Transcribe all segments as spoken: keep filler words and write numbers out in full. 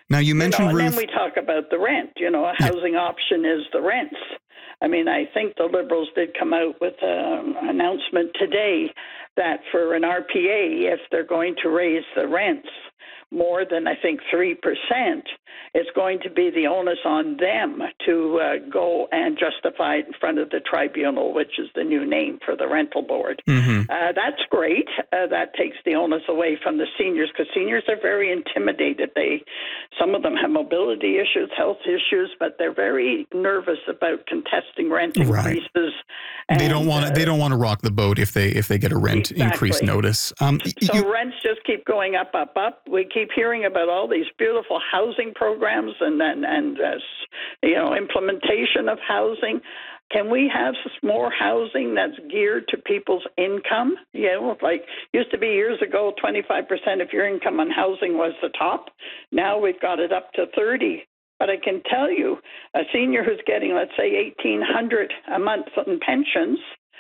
Now, you You know, mentioned, and then Ruth. we talk about the rent. You know, a Yeah. housing option is the rents. I mean, I think the Liberals did come out with an announcement today that for an R P A, if they're going to raise the rents more than, I think, three percent, it's going to be the onus on them to uh, go and justify it in front of the tribunal, which is the new name for the rental board. Mm-hmm. Uh, that's great. Uh, that takes the onus away from the seniors, because seniors are very intimidated. They, some of them have mobility issues, health issues, but they're very nervous about contesting rent Right. increases. They don't And, want to. uh, They don't want to rock the boat if they if they get a rent Exactly. increase notice. Um, y- So you- rents just keep going up, up, up. We keep hearing about all these beautiful housing programs and and, and uh, you know, implementation of housing. Can we have more housing that's geared to people's income? You know, like used to be years ago, twenty-five percent of your income on housing was the top. Now we've got it up to thirty. But I can tell you, a senior who's getting, let's say, eighteen hundred dollars a month in pensions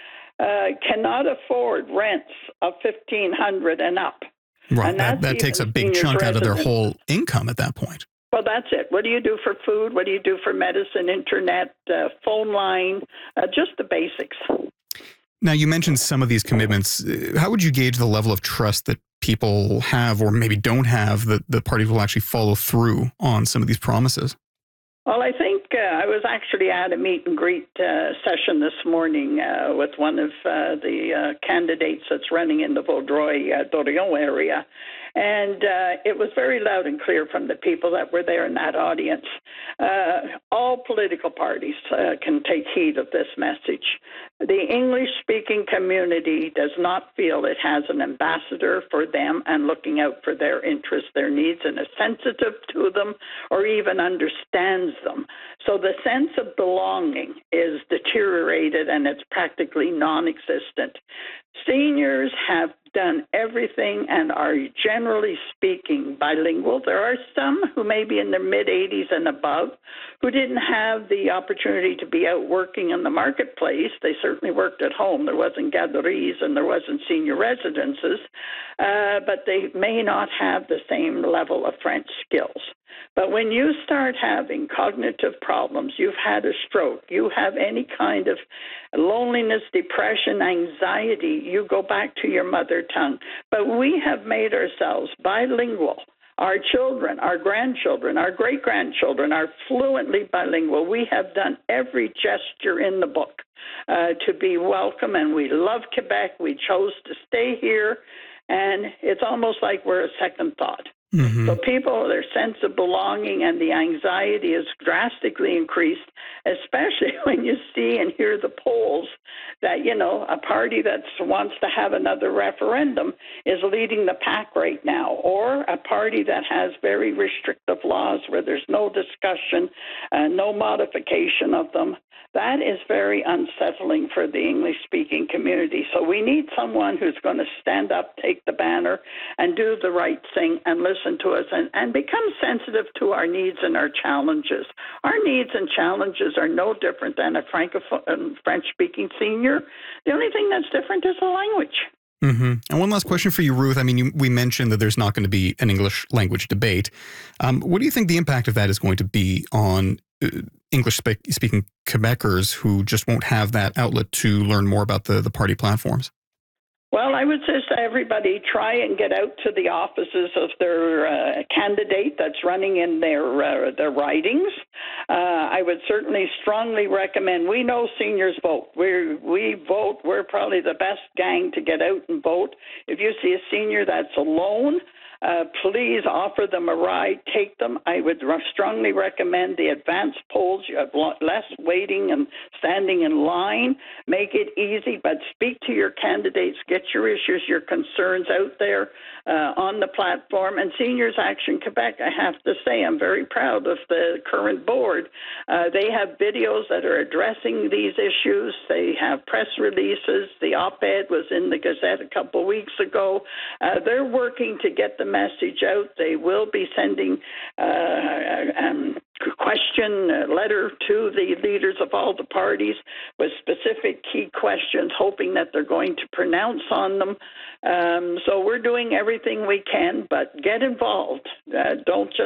uh, cannot afford rents of fifteen hundred dollars and up. right. And That, that's that takes a even big seniors chunk out of their residents. whole income at that point. Well, that's it. What do you do for food? What do you do for medicine, internet, uh, phone line? Uh, just the basics. Now, you mentioned some of these commitments. Uh, How would you gauge the level of trust that people have or maybe don't have that the parties will actually follow through on some of these promises? Well, I think uh, I was actually at a meet and greet uh, session this morning uh, with one of uh, the uh, candidates that's running in the Vaudreuil-Dorion area. And uh, it was very loud and clear from the people that were there in that audience. Uh, all political parties uh, can take heed of this message. The English-speaking community does not feel it has an ambassador for them and looking out for their interests, their needs, and is sensitive to them or even understands them. So the sense of belonging is deteriorated and it's practically non-existent. Seniors have done everything and are generally speaking bilingual. There are some who may be in their mid-eighties and above who didn't have the opportunity to be out working in the marketplace. They certainly worked at home. There wasn't garderies and there wasn't senior residences, uh, but they may not have the same level of French skills. But when you start having cognitive problems, you've had a stroke, you have any kind of loneliness, depression, anxiety, you go back to your mother tongue. But we have made ourselves bilingual. Our children, our grandchildren, our great-grandchildren are fluently bilingual. We have done every gesture in the book uh, to be welcome, and we love Quebec. We chose to stay here, and it's almost like we're a second thought. Mm-hmm. So people, their sense of belonging and the anxiety is drastically increased, especially when you see and hear the polls that, you know, a party that wants to have another referendum is leading the pack right now, or a party that has very restrictive laws where there's no discussion, uh, no modification of them. That is very unsettling for the English-speaking community. So we need someone who's going to stand up, take the banner, and do the right thing and listen to us and, and become sensitive to our needs and our challenges. Our needs and challenges are no different than a Francophone, French-speaking senior. The only thing that's different is the language. Mm-hmm. And one last question for you, Ruth. I mean, you, we mentioned that there's not going to be an English language debate. Um, what do you think the impact of that is going to be on uh, English-speaking Quebecers who just won't have that outlet to learn more about the, the party platforms? Well, I would just say everybody try and get out to the offices of their uh, candidate that's running in their uh, their ridings. Uh, I would certainly strongly recommend. We know seniors vote. We we vote. We're probably the best gang to get out and vote. If you see a senior that's alone, Uh, please offer them a ride, take them. I would strongly recommend the advanced polls. You have less waiting and standing in line. Make it easy, but speak to your candidates. Get your issues, your concerns out there uh, on the platform. And Seniors Action Quebec, I have to say, I'm very proud of the current board. Uh, they have videos that are addressing these issues. They have press releases. The op-ed was in the Gazette a couple of weeks ago. Uh, they're working to get the message out. They will be sending uh, um, question uh, letter to the leaders of all the parties with specific key questions, hoping that they're going to pronounce on them. Um, so we're doing everything we can, but get involved. Uh, don't just